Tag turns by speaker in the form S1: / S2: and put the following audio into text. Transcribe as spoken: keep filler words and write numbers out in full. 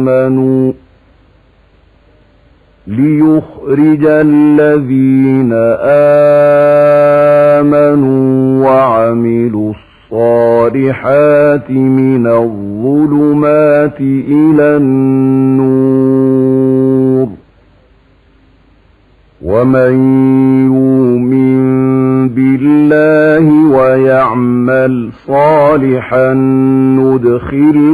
S1: آمنوا ليخرج الذين آمنوا وعملوا الصالحات من الظلمات إلى النور ومن يؤمن بالله ويعمل صالحا ندخل